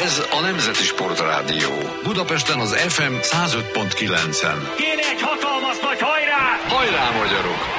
Ez a Nemzeti Sportrádió. Budapesten az FM 105.9-en. Kéne egy hatalmas nagy hajrá! Hajrá, magyarok!